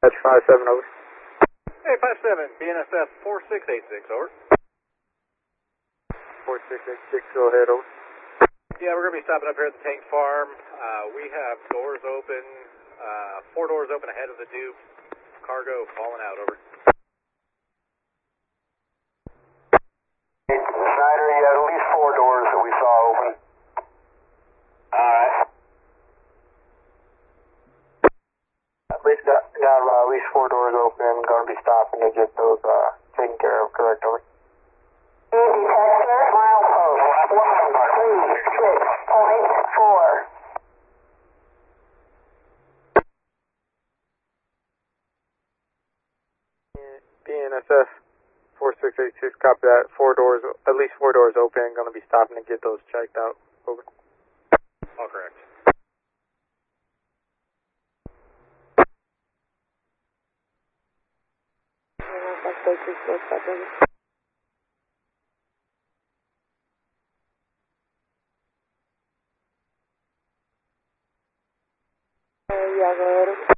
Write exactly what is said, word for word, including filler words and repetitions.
five seven, over. Hey, five seven, B N S F four six eight six, over. four six eight six, go ahead, over. Yeah, we're going to be stopping up here at the tank farm. Uh, we have doors open, uh, four doors open ahead of the dupe. Cargo falling out, over. Snyder, you had at least four doors that we saw open. Alright. At least got, got uh, at least four doors open. Going to be stopping to get those uh, taken care of, correct, over. Detector, milepost one three six point four. B N S F four six eight six, copy that. Four doors, at least four doors open. Going to be stopping to get those checked out, over. All correct. Uh, yeah, go ahead.